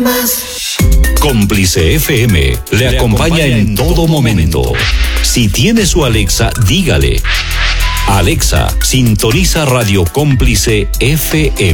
Cómplice FM le acompaña en todo momento. Si tiene su Alexa, dígale: Alexa, sintoniza Radio Cómplice FM.